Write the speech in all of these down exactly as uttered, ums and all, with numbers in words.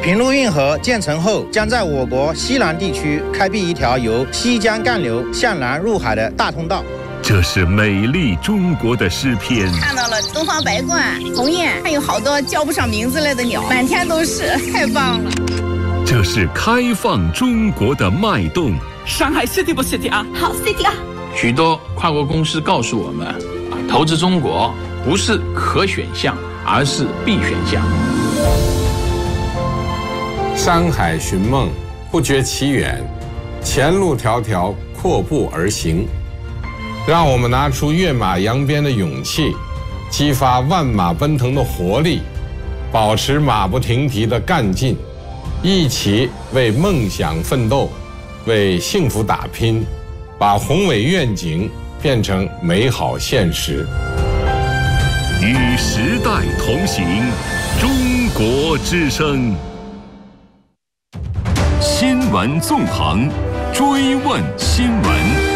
平陆运河建成后，将在我国西南地区开辟一条由西江干流向南入海的大通道。 这是美丽中国的诗篇。 看到了东方白鹳、鸿雁，还有好多叫不上名字来的鸟，满天都是，太棒了。 这是开放中国的脉动。 上海 City 不 City 啊？ 好 City 啊！ 许多跨国公司告诉我们，投资中国不是可选项，而是必选项。 山海寻梦，不觉其远；前路迢迢，阔步而行。让我们拿出跃马扬鞭的勇气，激发万马奔腾的活力，保持马不停蹄的干劲，一起为梦想奋斗，为幸福打拼，把宏伟愿景变成美好现实。 与时代同行，中国之声。新闻纵横，追问新闻。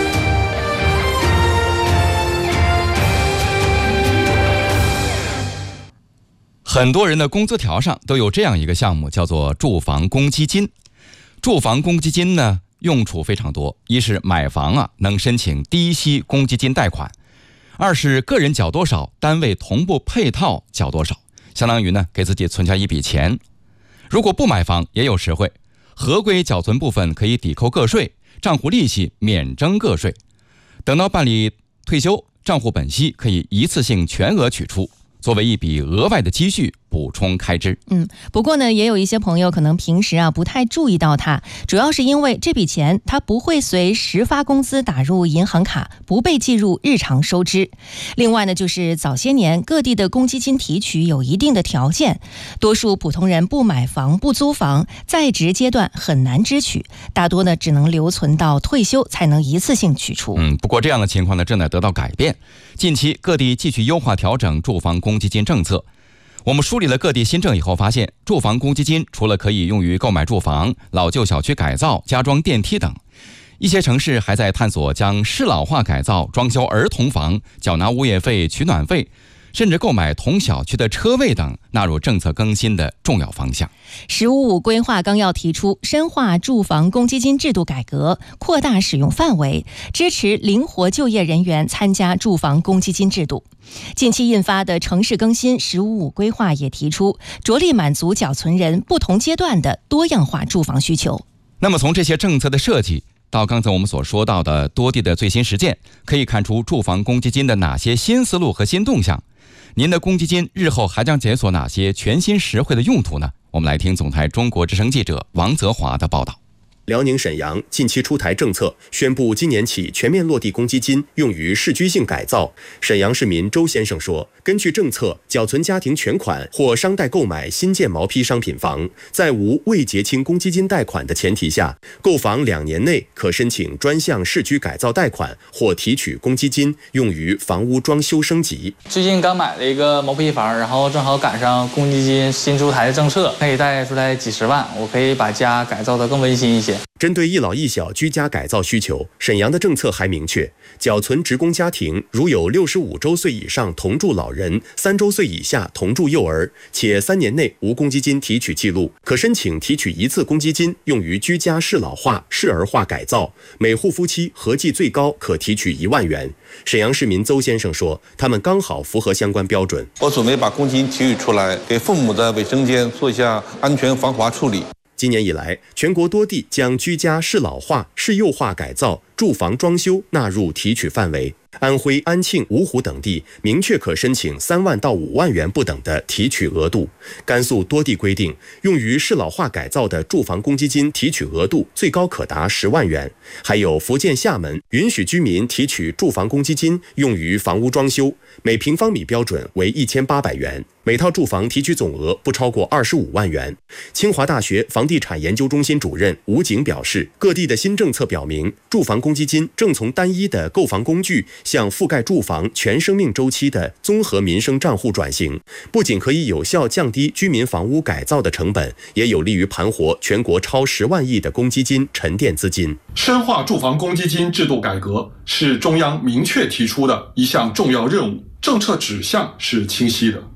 很多人的工资条上都有这样一个项目，叫做住房公积金。住房公积金呢，用处非常多，一是买房啊能申请低息公积金贷款，二是个人缴多少，单位同步配套缴多少，相当于呢给自己存下一笔钱。如果不买房也有实惠，合规缴存部分可以抵扣个税，账户利息免征个税。等到办理退休，账户本息可以一次性全额取出，作为一笔额外的积蓄补充开支。 嗯，不过呢，也有一些朋友可能平时啊不太注意到它，主要是因为这笔钱它不会随实发工资打入银行卡，不被计入日常收支。另外呢，就是早些年各地的公积金提取有一定的条件，多数普通人不买房不租房，在职阶段很难支取，大多呢只能留存到退休才能一次性取出。 嗯，不过这样的情况呢正在得到改变。近期各地继续优化调整住房公积金政策。我们梳理了各地新政以后发现，住房公积金除了可以用于购买住房、老旧小区改造、加装电梯等，一些城市还在探索将适老化改造、装修儿童房、缴纳物业费、取暖费，甚至购买同小区的车位等纳入政策更新的重要方向。 十五五规划纲要提出深化住房公积金制度改革，扩大使用范围，支持灵活就业人员参加住房公积金制度。近期印发的城市更新十五五规划也提出，着力满足缴存人不同阶段的多样化住房需求。 那么从这些政策的设计到刚才我们所说到的多地的最新实践，可以看出住房公积金的哪些新思路和新动向。您的公积金日后还将解锁哪些全新实惠的用途呢？我们来听总台中国之声记者王泽华的报道。 辽宁沈阳近期出台政策，宣布今年起全面落地公积金用于市居性改造。沈阳市民周先生说，根据政策，缴存家庭全款或商贷购买新建毛坯商品房，在无未结清公积金贷款的前提下，购房两年内可申请专项市区改造贷款或提取公积金用于房屋装修升级。 最近刚买了一个毛坯房，然后正好赶上公积金新出台的政策，可以贷出来几十万，我可以把家改造得更温馨一些。 针对一老一小居家改造需求，沈阳的政策还明确，缴存职工家庭如有六十五周岁以上同住老人、三周岁以下同住幼儿，且三年内无公积金提取记录，可申请提取一次公积金用于居家适老化、适儿化改造，每户夫妻合计最高可提取一万元。沈阳市民邹先生说，他们刚好符合相关标准。 我准备把公积金提取出来，给父母的卫生间做一下安全防滑处理。 今年以来，全国多地将居家适老化、适幼化改造、住房装修纳入提取范围。安徽安庆、芜湖等地明确可申请三万到五万元不等的提取额度。甘肃多地规定，用于适老化改造的住房公积金提取额度最高可达十万元。还有福建厦门允许居民提取住房公积金用于房屋装修，每平方米标准为一千八百元，每套住房提取总额不超过二十五万元。清华大学房地产研究中心主任吴景表示，各地的新政策表明，住房公积金正从单一的购房工具向覆盖住房全生命周期的综合民生账户转型，不仅可以有效降低居民房屋改造的成本，也有利于盘活全国超十万亿的公积金沉淀资金。 深化住房公积金制度改革是中央明确提出的一项重要任务，政策指向是清晰的。